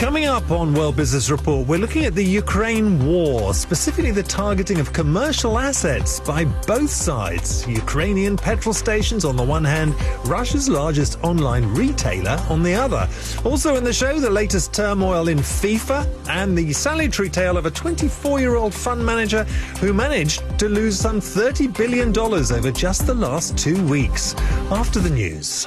Coming up on World Business Report, we're looking at the Ukraine war, specifically the targeting of commercial assets by both sides. Ukrainian petrol stations on the one hand, Russia's largest online retailer on the other. Also in the show, the latest turmoil in FIFA and the salutary tale of a 24-year-old fund manager who managed to lose some $30 billion over just the last 2 weeks. After the news.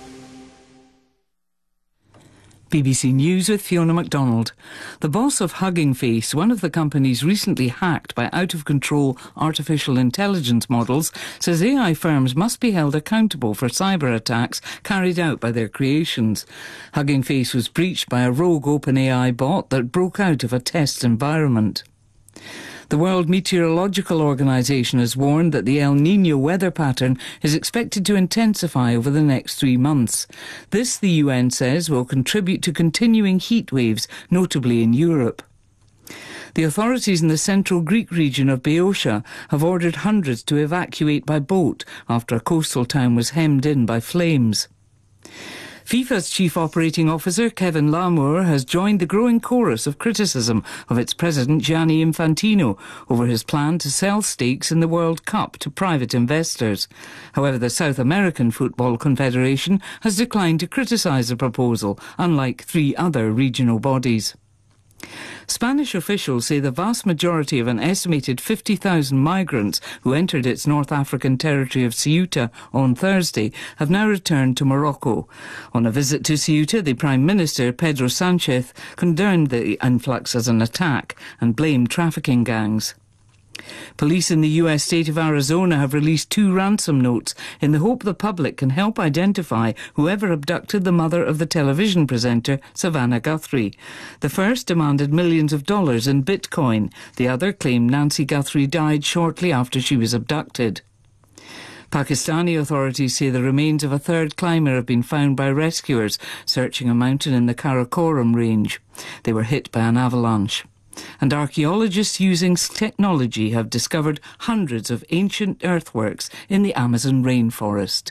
BBC News with Fiona MacDonald. The boss of Hugging Face, one of the companies recently hacked by out-of-control artificial intelligence models, says AI firms must be held accountable for cyber attacks carried out by their creations. Hugging Face was breached by a rogue OpenAI bot that broke out of a test environment. The World Meteorological Organization has warned that the El Niño weather pattern is expected to intensify over the next 3 months. This, the UN says, will contribute to continuing heat waves, notably in Europe. The authorities in the central Greek region of Boeotia have ordered hundreds to evacuate by boat after a coastal town was hemmed in by flames. FIFA's chief operating officer, Kevin Lamour, has joined the growing chorus of criticism of its president, Gianni Infantino, over his plan to sell stakes in the World Cup to private investors. However, the South American Football Confederation has declined to criticise the proposal, unlike 3 other regional bodies. Spanish officials say the vast majority of an estimated 50,000 migrants who entered its North African territory of Ceuta on Thursday have now returned to Morocco. On a visit to Ceuta, the Prime Minister, Pedro Sanchez, condemned the influx as an attack and blamed trafficking gangs. Police in the US state of Arizona have released 2 ransom notes in the hope the public can help identify whoever abducted the mother of the television presenter Savannah Guthrie. The first demanded millions of dollars in Bitcoin. The other claimed Nancy Guthrie died shortly after she was abducted. Pakistani authorities say the remains of a 3rd climber have been found by rescuers searching a mountain in the Karakoram range. They were hit by an avalanche. And archaeologists using technology have discovered hundreds of ancient earthworks in the Amazon rainforest.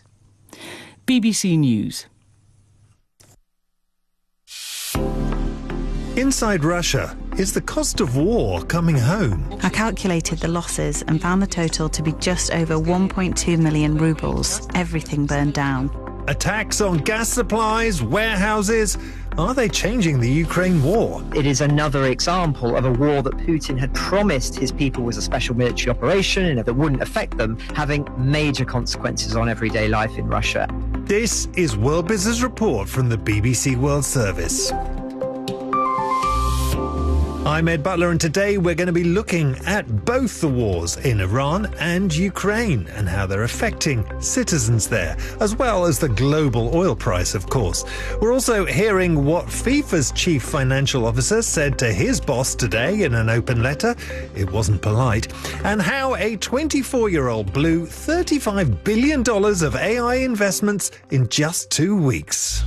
BBC News. Inside Russia, is the cost of war coming home? I calculated the losses and found the total to be just over 1.2 million rubles. Everything burned down. Attacks on gas supplies, warehouses. Are they changing the Ukraine war? It is another example of a war that Putin had promised his people was a special military operation and that wouldn't affect them, having major consequences on everyday life in Russia. This is World Business Report from the BBC World Service. I'm Ed Butler, and today we're going to be looking at both the wars in Iran and Ukraine and how they're affecting citizens there, as well as the global oil price, of course. We're also hearing what FIFA's chief financial officer said to his boss today in an open letter. It wasn't polite. And how a 24-year-old blew $35 billion of AI investments in just 2 weeks.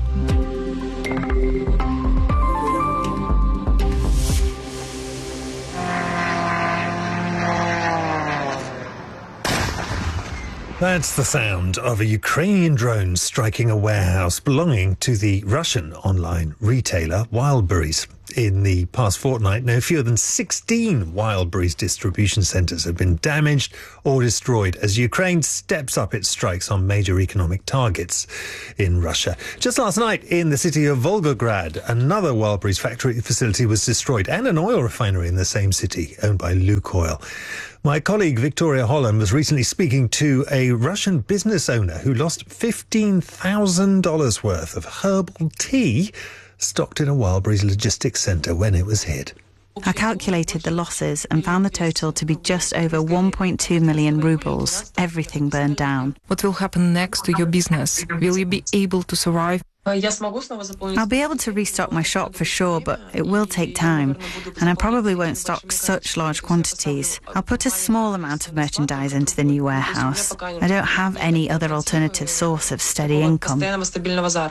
That's the sound of a Ukrainian drone striking a warehouse belonging to the Russian online retailer Wildberries. In the past fortnight, no fewer than 16 Wildberries distribution centres have been damaged or destroyed as Ukraine steps up its strikes on major economic targets in Russia. Just last night in the city of Volgograd, another Wildberries factory facility was destroyed, and an oil refinery in the same city owned by Lukoil. My colleague Victoria Holland was recently speaking to a Russian business owner who lost $15,000 worth of herbal tea stocked in a Wildberries logistics centre when it was hit. I calculated the losses and found the total to be just over 1.2 million rubles. Everything burned down. What will happen next to your business? Will you be able to survive? I'll be able to restock my shop for sure, but it will take time, and I probably won't stock such large quantities. I'll put a small amount of merchandise into the new warehouse. I don't have any other alternative source of steady income.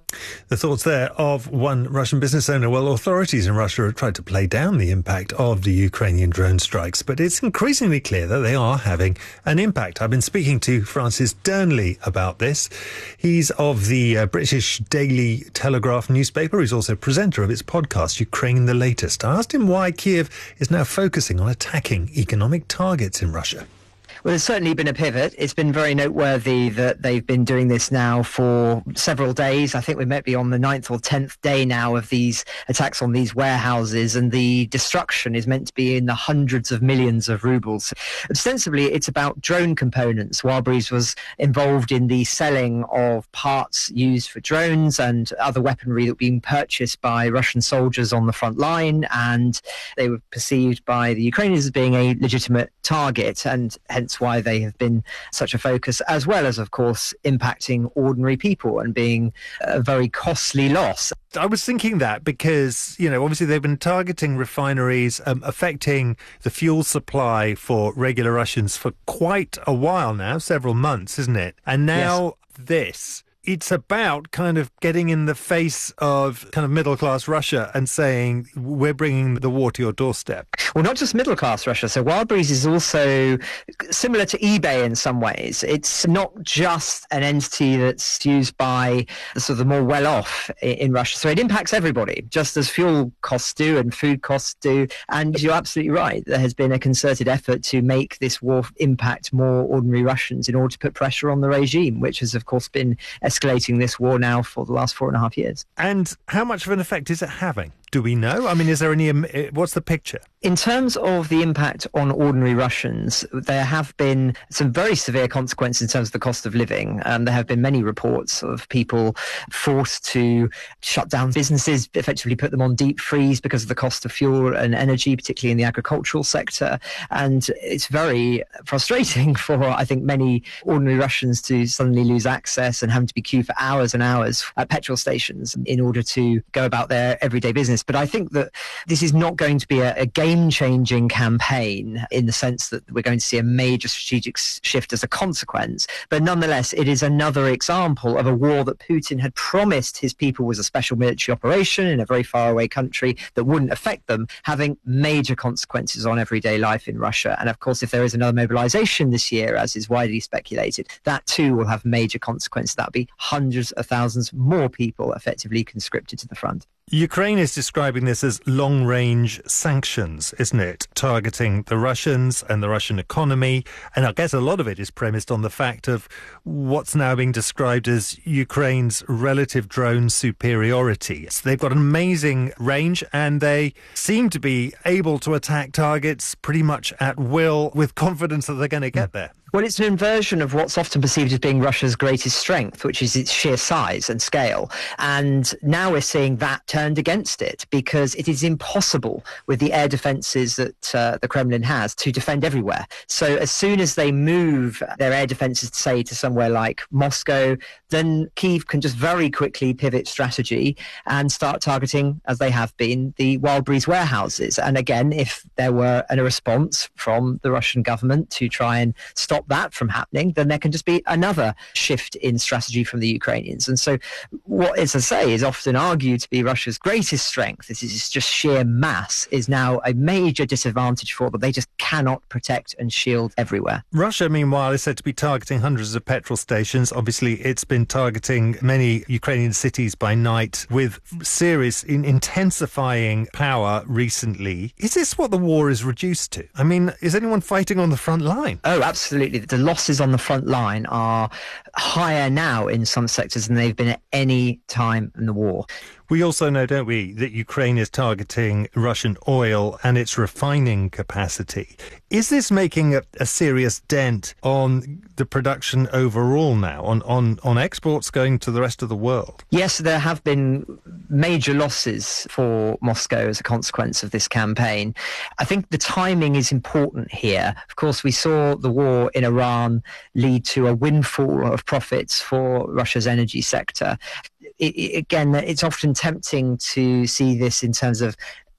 The thoughts there of one Russian business owner. Well, authorities in Russia have tried to play down the impact of the Ukrainian drone strikes, but it's increasingly clear that they are having an impact. I've been speaking to Francis Dearnley about this. He's of the British Daily Telegraph newspaper. He's also presenter of its podcast, Ukraine the Latest. I asked him why Kiev is now focusing on attacking economic targets in Russia. Well, there's certainly been a pivot. It's been very noteworthy that they've been doing this now for several days. I think we might be on the 9th or 10th day now of these attacks on these warehouses, and the destruction is meant to be in the hundreds of millions of rubles. Ostensibly, it's about drone components. Wildberries was involved in the selling of parts used for drones and other weaponry that were being purchased by Russian soldiers on the front line, and they were perceived by the Ukrainians as being a legitimate target, and hence why they have been such a focus, as well as, of course, impacting ordinary people and being a very costly loss. I was thinking that because, obviously they've been targeting refineries, affecting the fuel supply for regular Russians for quite a while now, several months, isn't it? And now this. It's about kind of getting in the face of kind of middle-class Russia and saying, we're bringing the war to your doorstep. Well, not just middle-class Russia. So Wildberries is also similar to eBay in some ways. It's not just an entity that's used by the sort of more well-off in Russia. So it impacts everybody, just as fuel costs do and food costs do. And you're absolutely right. There has been a concerted effort to make this war impact more ordinary Russians in order to put pressure on the regime, which has, of course, been escalating this war now for the last 4.5 years. And how much of an effect is it having? Do we know? I mean, is there any? What's the picture? In terms of the impact on ordinary Russians, there have been some very severe consequences in terms of the cost of living. There have been many reports of people forced to shut down businesses, effectively put them on deep freeze because of the cost of fuel and energy, particularly in the agricultural sector. And it's very frustrating for, I think, many ordinary Russians to suddenly lose access and having to be queued for hours and hours at petrol stations in order to go about their everyday business. But I think that this is not going to be a game-changing campaign in the sense that we're going to see a major strategic shift as a consequence. But nonetheless, it is another example of a war that Putin had promised his people was a special military operation in a very faraway country that wouldn't affect them, having major consequences on everyday life in Russia. And of course, if there is another mobilization this year, as is widely speculated, that too will have major consequences. That'll be hundreds of thousands more people effectively conscripted to the front. Ukraine is describing this as long-range sanctions, isn't it? Targeting the Russians and the Russian economy. And I guess a lot of it is premised on the fact of what's now being described as Ukraine's relative drone superiority. So they've got an amazing range and they seem to be able to attack targets pretty much at will with confidence that they're going to get there. Well, it's an inversion of what's often perceived as being Russia's greatest strength, which is its sheer size and scale. And now we're seeing that turned against it because it is impossible with the air defences that the Kremlin has to defend everywhere. So as soon as they move their air defences, say, to somewhere like Moscow, then Kyiv can just very quickly pivot strategy and start targeting, as they have been, the Wildberries warehouses. And again, if there were a response from the Russian government to try and stop that from happening, then there can just be another shift in strategy from the Ukrainians. And so what, as I say, is often argued to be Russia's greatest strength, this is just sheer mass, is now a major disadvantage for them. They just cannot protect and shield everywhere. Russia, meanwhile, is said to be targeting hundreds of petrol stations. Obviously, it's been targeting many Ukrainian cities by night with serious intensifying power recently. Is this what the war is reduced to? I mean, is anyone fighting on the front line? Oh, absolutely. The losses on the front line are higher now in some sectors than they've been at any time in the war. We also know, don't we, that Ukraine is targeting Russian oil and its refining capacity. Is this making a serious dent on the production overall now, on exports going to the rest of the world? Yes, there have been major losses for Moscow as a consequence of this campaign. I think the timing is important here. Of course, we saw the war in Iran lead to a windfall of profits for Russia's energy sector. Again, it's often tempting to see this in terms of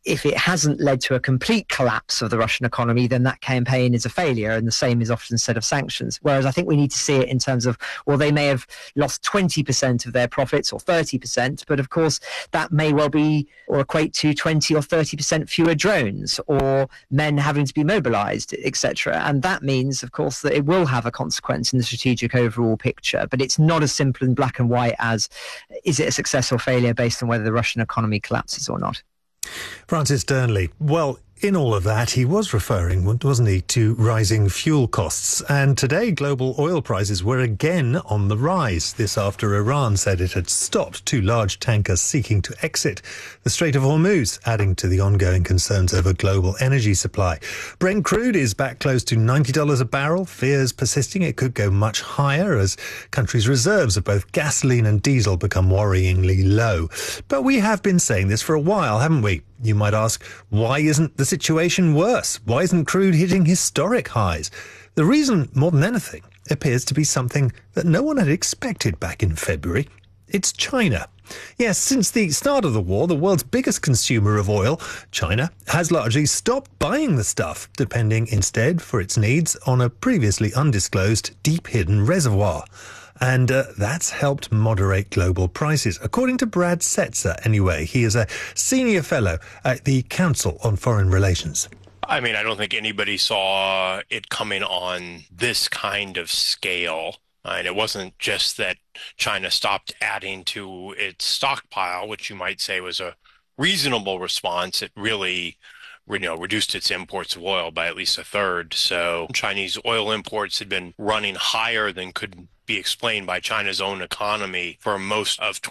if it hasn't led to a complete collapse of the Russian economy, then that campaign is a failure, and the same is often said of sanctions. Whereas I think we need to see it in terms of, well, they may have lost 20% of their profits or 30%, but of course that may well be or equate to 20 or 30% fewer drones or men having to be mobilized, etc. And that means, of course, that it will have a consequence in the strategic overall picture. But it's not as simple and black and white as, is it a success or failure based on whether the Russian economy collapses or not? Francis Dearnley. Well, in all of that, he was referring, wasn't he, to rising fuel costs. And today, global oil prices were again on the rise. This after Iran said it had stopped two large tankers seeking to exit the Strait of Hormuz, adding to the ongoing concerns over global energy supply. Brent crude is back close to $90 a barrel. Fears persisting it could go much higher as countries' reserves of both gasoline and diesel become worryingly low. But we have been saying this for a while, haven't we? You might ask, why isn't the situation worse? Why isn't crude hitting historic highs? The reason, more than anything, appears to be something that no one had expected back in February. It's China. Yes, since the start of the war, the world's biggest consumer of oil, China, has largely stopped buying the stuff, depending instead for its needs on a previously undisclosed deep-hidden reservoir. And that's helped moderate global prices, according to Brad Setzer, anyway. He is a senior fellow at the Council on Foreign Relations. I mean, I don't think anybody saw it coming on this kind of scale. And it wasn't just that China stopped adding to its stockpile, which you might say was a reasonable response. It really reduced its imports of oil by at least a third. So Chinese oil imports had been running higher than could be explained by China's own economy for most of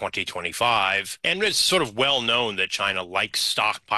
2025. And it's sort of well known that China likes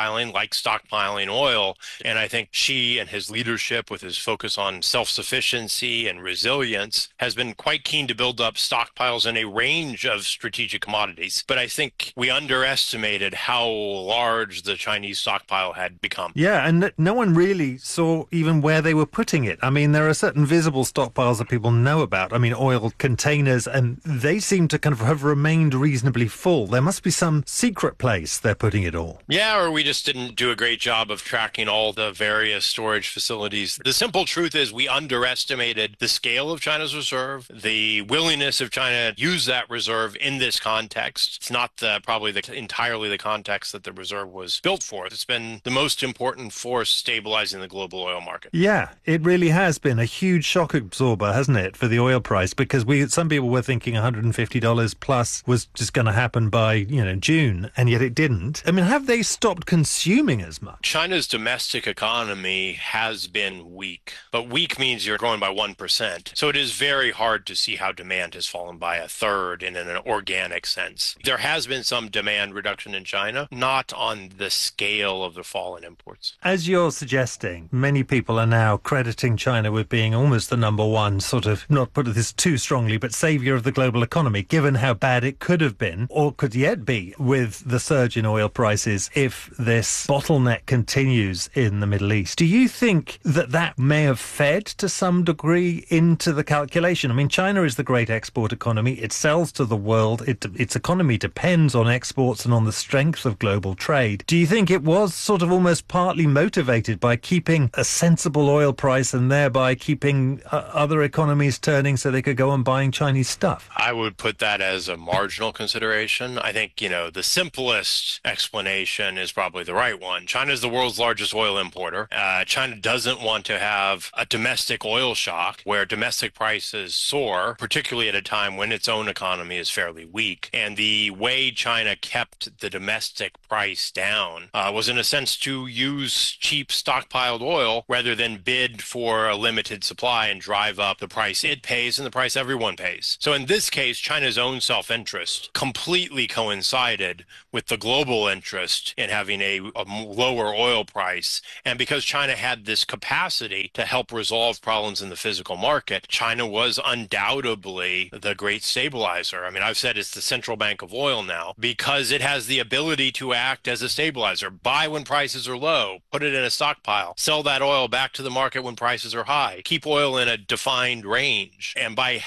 stockpiling oil. And I think Xi and his leadership, with his focus on self-sufficiency and resilience, has been quite keen to build up stockpiles in a range of strategic commodities. But I think we underestimated how large the Chinese stockpile had become. Yeah, and no one really saw even where they were putting it. I mean, there are certain visible stockpiles that people know about. I mean, oil containers, and they seem to kind of have remained reasonably full. There must be some secret place they're putting it all. Yeah, or we just didn't do a great job of tracking all the various storage facilities. The simple truth is we underestimated the scale of China's reserve, the willingness of China to use that reserve in this context. It's not entirely the context that the reserve was built for. It's been the most important force stabilizing the global oil market. Yeah, it really has been a huge shock absorber, hasn't it, for the oil price? Because some people were thinking $150 plus was just going to happen by, June, and yet it didn't. I mean, have they stopped consuming as much? China's domestic economy has been weak, but weak means you're growing by 1%. So it is very hard to see how demand has fallen by a third in an organic sense. There has been some demand reduction in China, not on the scale of the fall in imports. As you're suggesting, many people are now crediting China with being almost the number one sort of, not put this too strongly, but saviour of the global economy, given how bad it could have been, or could yet be, with the surge in oil prices if this bottleneck continues in the Middle East. Do you think that may have fed to some degree into the calculation? I mean, China is the great export economy. It sells to the world. Its economy depends on exports and on the strength of global trade. Do you think it was sort of almost partly motivated by keeping a sensible oil price and thereby keeping other economies turning so they could go on buying Chinese stuff? I would put that as a marginal consideration. I think, the simplest explanation is probably the right one. China is the world's largest oil importer. China doesn't want to have a domestic oil shock where domestic prices soar, particularly at a time when its own economy is fairly weak. And the way China kept the domestic price down was, in a sense, to use cheap stockpiled oil rather than bid for a limited supply and drive up the price it pays and the price everyone pays. So in this case, China's own self-interest completely coincided with the global interest in having a lower oil price. And because China had this capacity to help resolve problems in the physical market, China was undoubtedly the great stabilizer. I mean, I've said it's the central bank of oil now because it has the ability to act as a stabilizer. Buy when prices are low, put it in a stockpile, sell that oil back to the market when prices are high, keep oil in a defined range. And by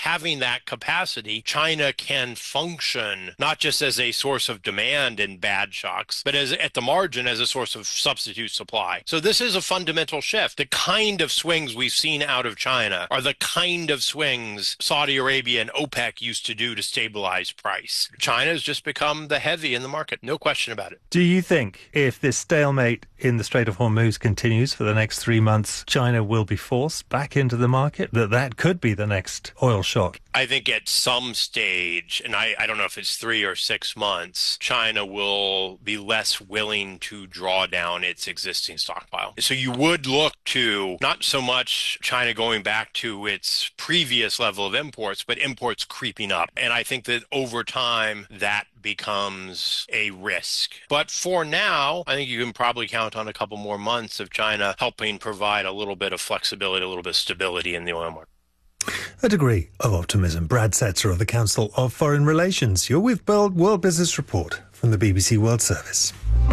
having that capacity, China can function not just as a source of demand in bad shocks, but as at the margin as a source of substitute supply. So this is a fundamental shift. The kind of swings we've seen out of China are the kind of swings Saudi Arabia and OPEC used to do to stabilize price. China has just become the heavy in the market, no question about it. Do you think if this stalemate in the Strait of Hormuz continues for the next 3 months, China will be forced back into the market, that could be the next oil shock? I think at some stage, and I don't know if it's 3 or 6 months, China will be less willing to draw down its existing stockpile. So you would look to not so much China going back to its previous level of imports, but imports creeping up. And I think that over time, that becomes a risk. But for now, I think you can probably count on a couple more months of China helping provide a little bit of flexibility, a little bit of stability in the oil market. A degree of optimism. Brad Setzer of the Council of Foreign Relations. You're with World Business Report from the BBC World Service.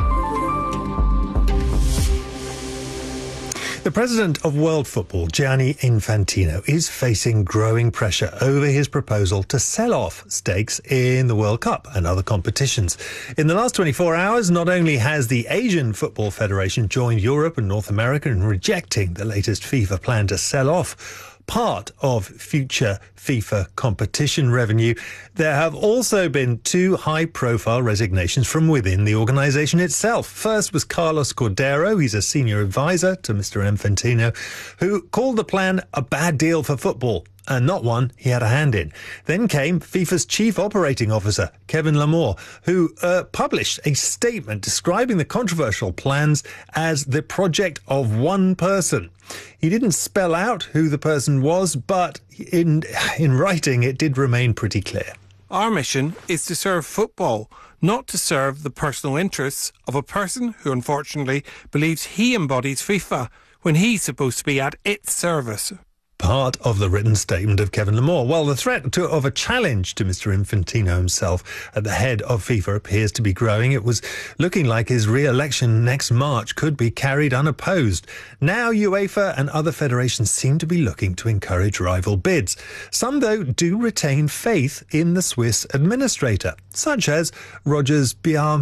The president of World Football, Gianni Infantino, is facing growing pressure over his proposal to sell off stakes in the World Cup and other competitions. In the last 24 hours, not only has the Asian Football Federation joined Europe and North America in rejecting the latest FIFA plan to sell off part of future FIFA competition revenue, there have also been 2 high-profile resignations from within the organisation itself. First was Carlos Cordero, he's a senior advisor to Mr. Infantino, who called the plan a bad deal for football, and not one he had a hand in. Then came FIFA's chief operating officer, Kevin Lamore, who published a statement describing the controversial plans as the project of one person. He didn't spell out who the person was, but in writing it did remain pretty clear. Our mission is to serve football, not to serve the personal interests of a person who unfortunately believes he embodies FIFA when he's supposed to be at its service. Part of the written statement of Kevin Lamore. Well, the threat of a challenge to Mr. Infantino himself at the head of FIFA appears to be growing. It was looking like his re-election next March could be carried unopposed. Now UEFA and other federations seem to be looking to encourage rival bids. Some, though, do retain faith in the Swiss administrator, such as Rogers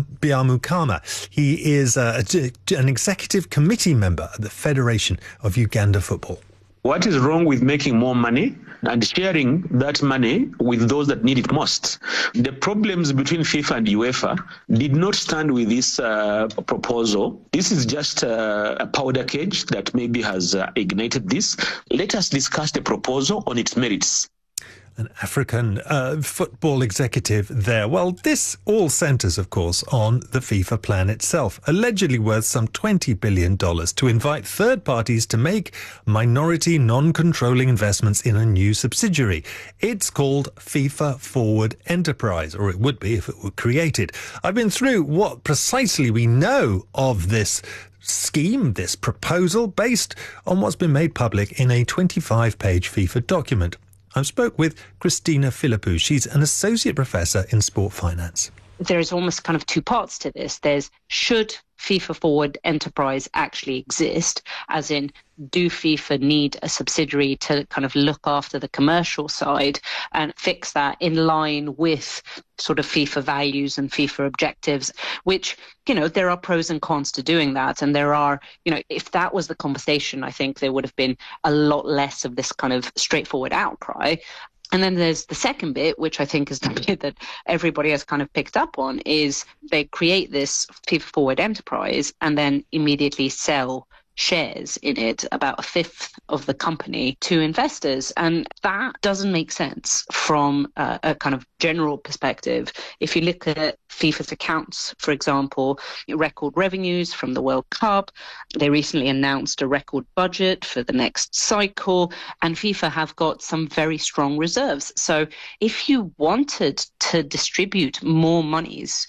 Byamukama. He is an executive committee member at the Federation of Uganda Football. What is wrong with making more money and sharing that money with those that need it most? The problems between FIFA and UEFA did not stand with this proposal. This is just a powder keg that maybe has ignited this. Let us discuss the proposal on its merits. An African football executive there. Well, this all centres, of course, on the FIFA plan itself, allegedly worth some $20 billion to invite third parties to make minority non-controlling investments in a new subsidiary. It's called FIFA Forward Enterprise, or it would be if it were created. I've been through what precisely we know of this scheme, this proposal, based on what's been made public in a 25-page FIFA document. I spoke with Christina Philippou. She's an associate professor in sport finance. There's almost kind of 2 parts to this. There's, should FIFA Forward Enterprise actually exist, as in, do FIFA need a subsidiary to kind of look after the commercial side and fix that in line with sort of FIFA values and FIFA objectives, which, there are pros and cons to doing that. And there are, if that was the conversation, I think there would have been a lot less of this kind of straightforward outcry. And then there's the second bit, which I think is the bit that everybody has kind of picked up on, is they create this FIFA Forward Enterprise and then immediately sell shares in it, about a fifth of the company, to investors. And that doesn't make sense from a kind of general perspective. If you look at FIFA's accounts, for example, record revenues from the World Cup, they recently announced a record budget for the next cycle, and FIFA have got some very strong reserves. So if you wanted to distribute more monies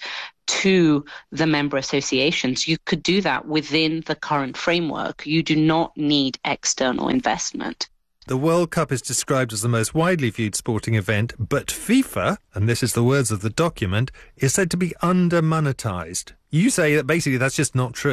to the member associations, you could do that within the current framework. You do not need external investment. The World Cup is described as the most widely viewed sporting event, but FIFA, and this is the words of the document, is said to be under-monetized. You say that basically that's just not true.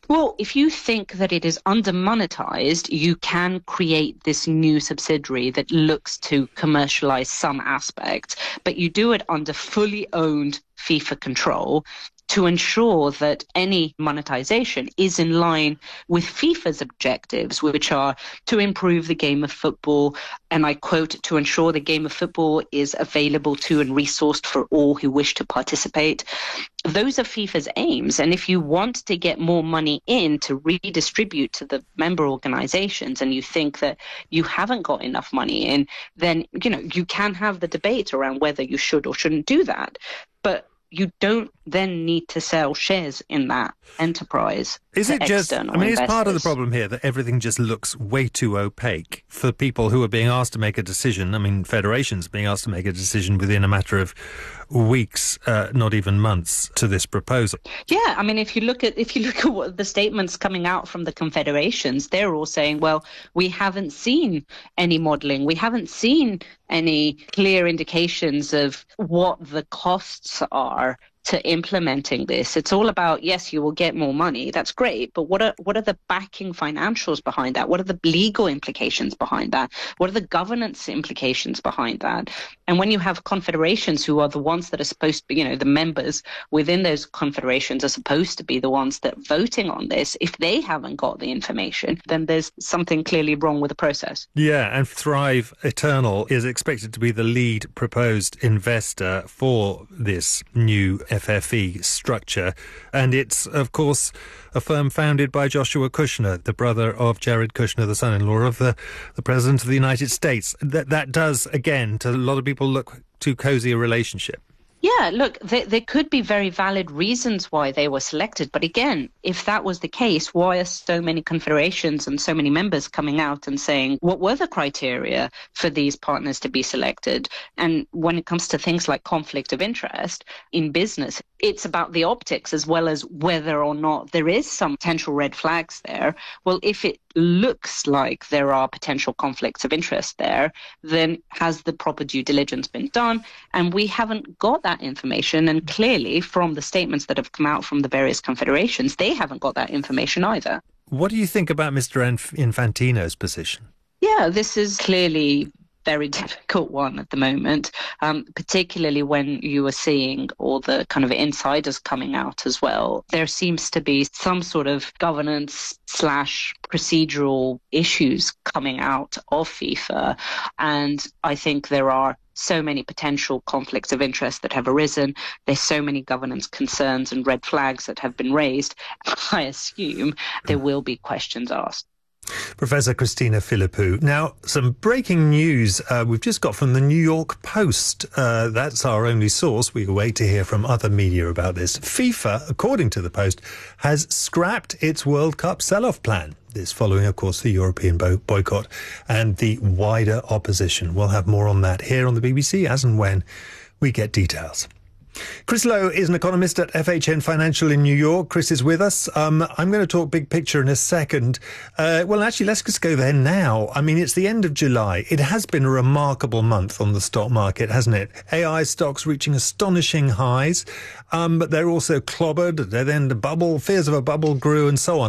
Well, if you think that it is under-monetized, you can create this new subsidiary that looks to commercialize some aspects, but you do it under fully owned FIFA control to ensure that any monetization is in line with FIFA's objectives, which are to improve the game of football, and I quote, to ensure the game of football is available to and resourced for all who wish to participate. Those are FIFA's aims. And if you want to get more money in to redistribute to the member organizations and you think that you haven't got enough money in, then, you can have the debate around whether you should or shouldn't do that. But you don't then need to sell shares in that enterprise. Is it just, investors. It's part of the problem here that everything just looks way too opaque for people who are being asked to make a decision. Federations being asked to make a decision within a matter of weeks, not even months, to this proposal. Yeah, if you look at what the statements coming out from the confederations, they're all saying, well, we haven't seen any modelling, we haven't seen any clear indications of what the costs are to implementing this. It's all about, yes, you will get more money. That's great. But what are the backing financials behind that? What are the legal implications behind that? What are the governance implications behind that? And when you have confederations who are the ones that are supposed to be, the members within those confederations are supposed to be the ones that are voting on this, if they haven't got the information, then there's something clearly wrong with the process. Yeah, and Thrive Eternal is expected to be the lead proposed investor for this new FFE structure. And it's, of course, a firm founded by Joshua Kushner, the brother of Jared Kushner, the son-in-law of the President of the United States. That does, again, to a lot of people, look too cozy a relationship. Yeah, look, there could be very valid reasons why they were selected. But again, if that was the case, why are so many confederations and so many members coming out and saying, what were the criteria for these partners to be selected? And when it comes to things like conflict of interest in business, it's about the optics as well as whether or not there is some potential red flags there. Well, if it looks like there are potential conflicts of interest there, then has the proper due diligence been done? And we haven't got that information. And clearly, from the statements that have come out from the various confederations, they haven't got that information either. What do you think about Mr. Infantino's position? Yeah, this is clearly very difficult one at the moment, particularly when you are seeing all the kind of insiders coming out as well. There seems to be some sort of governance / procedural issues coming out of FIFA. And I think there are so many potential conflicts of interest that have arisen. There's so many governance concerns and red flags that have been raised. I assume there will be questions asked. Professor Christina Philippou. Now, some breaking news we've just got from the New York Post. That's our only source. We wait to hear from other media about this. FIFA, according to the Post, has scrapped its World Cup sell-off plan. This following, of course, the European boycott and the wider opposition. We'll have more on that here on the BBC as and when we get details. Chris Lowe is an economist at FHN Financial in New York. Chris is with us. I'm going to talk big picture in a second. Well, actually, let's just go there now. It's the end of July. It has been a remarkable month on the stock market, hasn't it? AI stocks reaching astonishing highs, but they're also clobbered. Then the fears of a bubble grew and so on.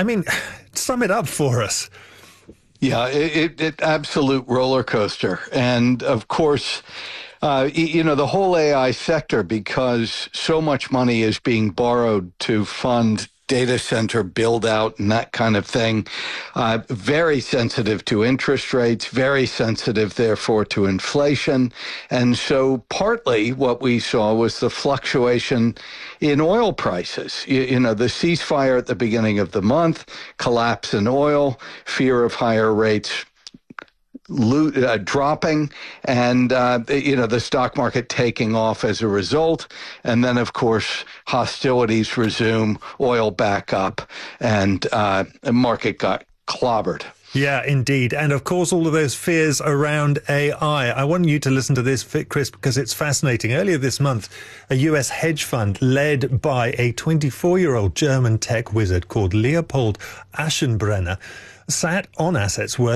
Sum it up for us. Yeah, it absolute roller coaster. And of course, the whole AI sector, because so much money is being borrowed to fund data center build out and that kind of thing, very sensitive to interest rates, very sensitive, therefore, to inflation. And so partly what we saw was the fluctuation in oil prices. The ceasefire at the beginning of the month, collapse in oil, fear of higher rates dropping, and the stock market taking off as a result. And then, of course, hostilities resume, oil back up, and the market got clobbered. Yeah, indeed. And of course, all of those fears around AI. I want you to listen to this, Chris, because it's fascinating. Earlier this month, a US hedge fund led by a 24-year-old German tech wizard called Leopold Aschenbrenner sat on assets worth